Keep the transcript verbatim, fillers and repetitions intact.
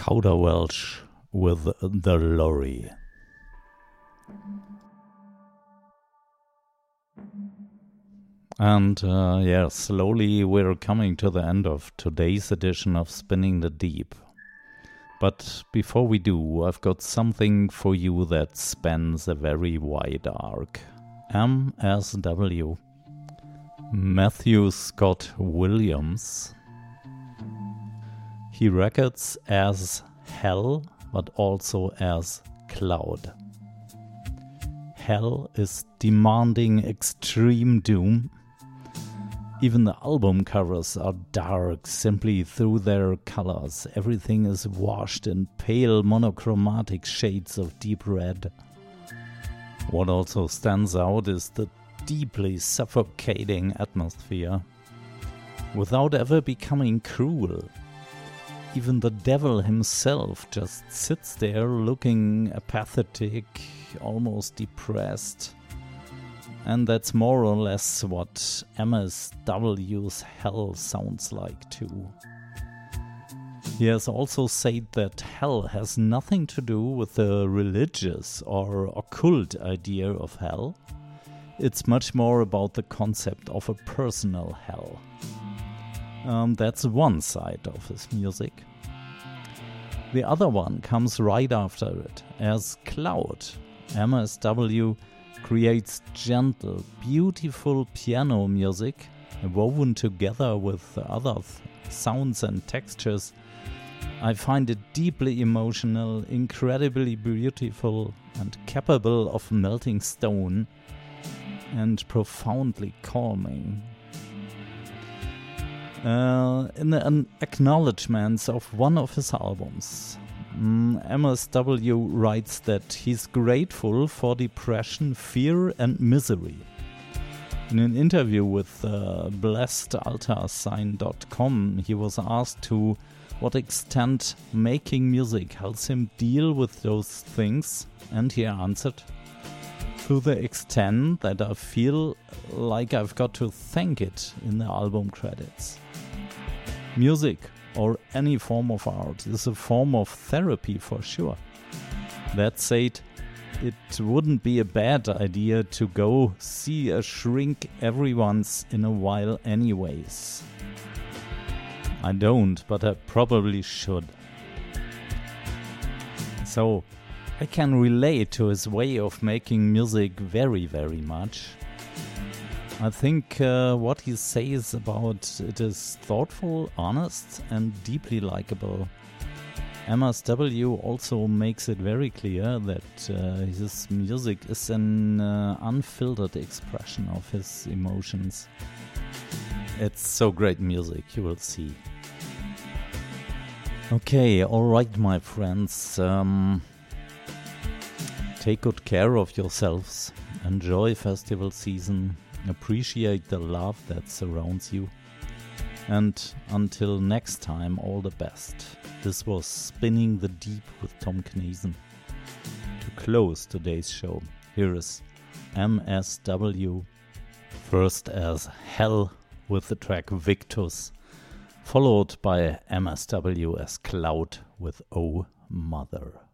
Kauderwelsch with The Lorry. And uh, yeah, slowly we're coming to the end of today's edition of Spinning the Deep. But before we do, I've got something for you that spans a very wide arc. M S W. Matthew Scott Williams. He records as Hell, but also as Cloud. Hell is demanding extreme doom. Even the album covers are dark simply through their colors. Everything is washed in pale monochromatic shades of deep red. What also stands out is the deeply suffocating atmosphere, without ever becoming cruel. Even the devil himself just sits there looking apathetic, almost depressed. And that's more or less what M S W's Hell sounds like too. He has also said that hell has nothing to do with the religious or occult idea of hell. It's much more about the concept of a personal hell. Um, that's one side of his music. The other one comes right after it, as Cloud. M S W creates gentle, beautiful piano music, woven together with other th- sounds and textures. I find it deeply emotional, incredibly beautiful, and capable of melting stone, and profoundly calming. Uh, in an acknowledgement of one of his albums, mm, M S W writes that he's grateful for depression, fear, and misery. In an interview with uh, blessed altar sign dot com, he was asked to what extent making music helps him deal with those things, and he answered, to the extent that I feel like I've got to thank it in the album credits. Music, or any form of art, is a form of therapy for sure. That said, it wouldn't be a bad idea to go see a shrink every once in a while anyways. I don't, but I probably should. So, I can relate to his way of making music very, very much. I think uh, what he says about it is thoughtful, honest, and deeply likable. M S W also makes it very clear that uh, his music is an uh, unfiltered expression of his emotions. It's so great music, you will see. Okay, alright my friends, um, take good care of yourselves, enjoy festival season, appreciate the love that surrounds you, and until next time, all the best. This was Spinning the Deep with Tom Kneesen. To close today's show, here is M S W, first as Hell with the track Victus, followed by M S W as Cloud with Oh Mother.